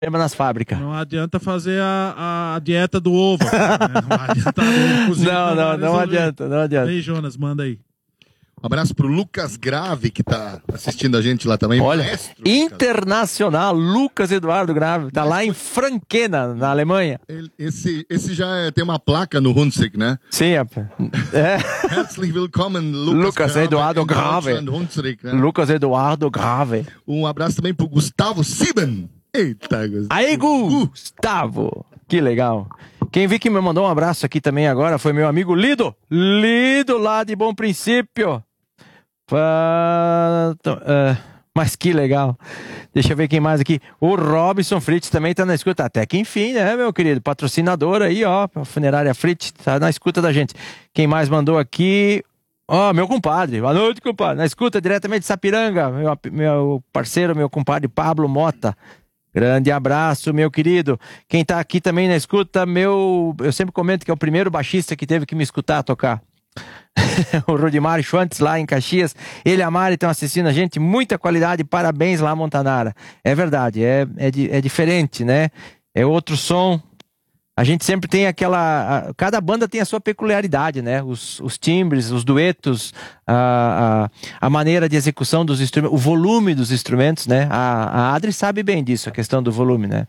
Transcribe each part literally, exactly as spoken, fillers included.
nas fábricas. Não adianta fazer a, a dieta do ovo. Né? Não adianta ovo cozido, Não, não, não resolver. adianta, não adianta. Aí, Jonas, manda aí. Um abraço pro Lucas Grave, que tá assistindo a gente lá também. Olha, Maestro, internacional, Lucas Eduardo Grave, tá lá em Frankena, na Alemanha. Ele- esse, esse já é- tem uma placa no Hunsrück, né? Sim, rapaz. É. Herzlich willkommen, Lucas, Lucas Eduardo em Grave. Deutschland, Hunsrück, né? Lucas Eduardo Grave. Um abraço também pro Gustavo Sieben. Eita, Gustavo. Aí, Gustavo. Que legal. Quem vi que me mandou um abraço aqui também agora foi meu amigo Lido. Lido lá de Bom Princípio. Fa- é, Mas que legal. Deixa eu ver quem mais aqui. O Robson Fritz também tá na escuta. Até que enfim, né, meu querido? Patrocinador aí, ó. Funerária Fritz tá na escuta da gente. Quem mais mandou aqui? Ó, meu compadre. Boa noite, compadre. Na escuta diretamente de Sapiranga. Meu, meu parceiro, meu compadre Pablo Mota. Grande abraço, meu querido. Quem tá aqui também na escuta, meu... Eu sempre comento que é o primeiro baixista que teve que me escutar tocar. O Rudimar Schwantz lá em Caxias. Ele e a Mari estão assistindo a gente. Muita qualidade, parabéns lá, Montanara. É verdade, é, é, di- é diferente, né? É outro som. A gente sempre tem aquela... a- cada banda tem a sua peculiaridade, né? Os, os timbres, os duetos, a, a, a maneira de execução dos instrumentos, o volume dos instrumentos, né? A, a Adri sabe bem disso, a questão do volume, né?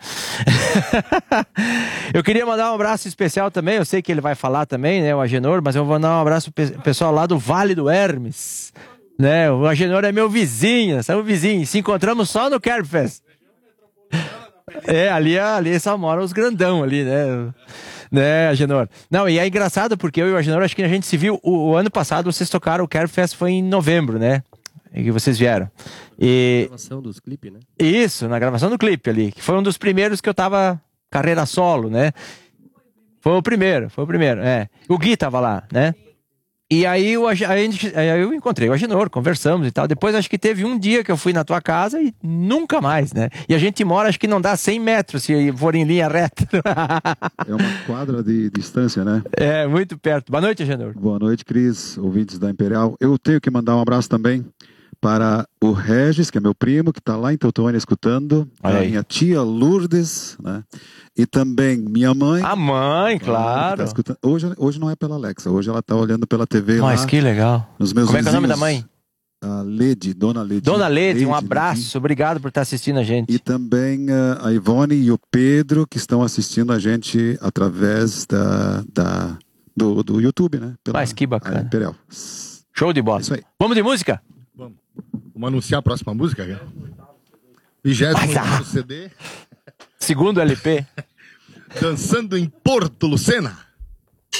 Eu queria mandar um abraço especial também, eu sei que ele vai falar também, né? O Agenor, mas eu vou mandar um abraço pro pe- pessoal lá do Vale do Hermes, né? O Agenor é meu vizinho, somos vizinhos, se encontramos só no Kerfest. É, ali, ali só moram os grandão ali, né? Né, Agenor? Não, e é engraçado porque eu e o Agenor, acho que a gente se viu o, o ano passado, vocês tocaram o Kerfest, foi em novembro, né? E que vocês vieram. E Gravação dos clipes, né? isso, na gravação do clipe ali, que foi um dos primeiros que eu tava carreira solo, né? Foi o primeiro, foi o primeiro, é. O Gui tava lá, né? E aí, o, Ag- a gente- aí eu encontrei o Agenor, conversamos e tal. Depois acho que teve um dia que eu fui na tua casa e nunca mais, né? E a gente mora, acho que não dá cem metros se for em linha reta. É uma quadra de distância, né? É, muito perto. Boa noite, Agenor. Boa noite, Cris, ouvintes da Imperial. Eu tenho que mandar um abraço também para o Regis, que é meu primo, que está lá em Teutônia escutando, Olha a aí. minha tia Lourdes, né? E também minha mãe. A mãe, que claro. tá escutando. Hoje, hoje não é pela Alexa, hoje ela está olhando pela T V Mas lá. que legal. Nos meus Como é que é o nome da vizinhos. mãe? A Lede, Dona Lede. Dona Lede, um Lede, abraço. Obrigado por estar assistindo a gente. E também eh, a Ivone e o Pedro, que estão assistindo a gente através da, da, do, do YouTube, né? Pela, Mas que bacana. a Imperial. Show de bola. Isso aí. Vamos de música? Vamos. Vamos anunciar a próxima música, cara? vigésimo Vai, C D. Segundo L P. Dançando em Porto Lucena.